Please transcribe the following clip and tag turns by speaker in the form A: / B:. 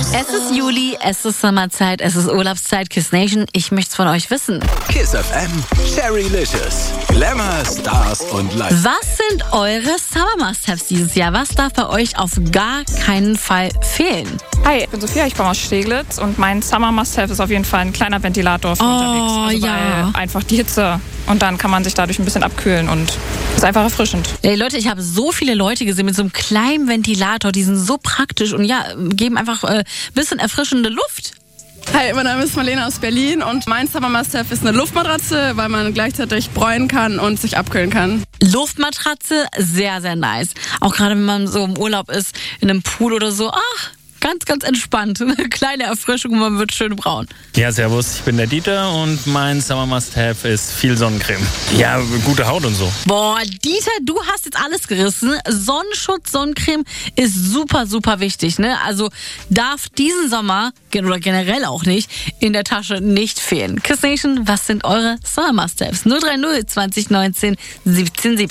A: Es ist Juli, es ist Sommerzeit, es ist Urlaubszeit. Kiss Nation, ich möchte es von euch wissen.
B: Kiss FM, Cherrylicious, Glamour, Stars und Life.
A: Was sind eure Summer Must-Haves dieses Jahr? Was darf bei euch auf gar keinen Fall fehlen?
C: Hi, ich bin Sophia, ich komme aus Steglitz und mein Summer Must-Have ist auf jeden Fall ein kleiner Ventilator für unterwegs. Also
A: ja.
C: weil einfach die Hitze und dann kann man sich dadurch ein bisschen abkühlen und ist einfach erfrischend.
A: Ey, Leute, ich habe so viele Leute gesehen mit so einem kleinen Ventilator, die sind so praktisch und ja, geben einfach ein bisschen erfrischende Luft.
D: Hi, mein Name ist Marlene aus Berlin und mein Summer Must-Have ist eine Luftmatratze, weil man gleichzeitig bräunen kann und sich abkühlen kann.
A: Luftmatratze, sehr, sehr nice. Auch gerade wenn man so im Urlaub ist, in einem Pool oder so, ganz, ganz entspannt. Eine kleine Erfrischung und man wird schön braun.
E: Ja, servus, ich bin der Dieter und mein Summer Must-Have ist viel Sonnencreme. Ja, gute Haut und so.
A: Boah, Dieter, du hast jetzt alles gerissen. Sonnenschutz, Sonnencreme ist super, super wichtig, ne? Also darf diesen Sommer, oder generell auch nicht, in der Tasche nicht fehlen. Kiss Nation, was sind eure Summer Must-Haves? 030 2019 17 17.